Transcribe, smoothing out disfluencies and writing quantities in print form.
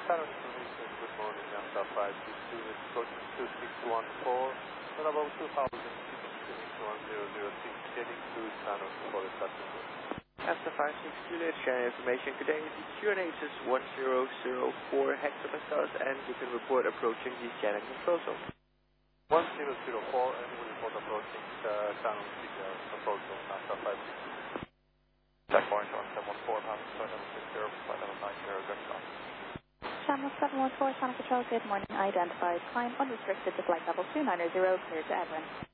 Channel information, good morning, Delta 562 with code 2614, at about 2,000 1006, getting to channel for the passenger. Delta 562, let's share information. Today the QNH is 1004 hectopascals and you can report approaching the channel control zone. 1004 and we report approaching channel control zone, Delta 562. Check point 1714, Papa 760, 5790, good stop. Channel 714, Channel Control, good morning. Identified. Climb unrestricted to flight level 290, clear to Edwin.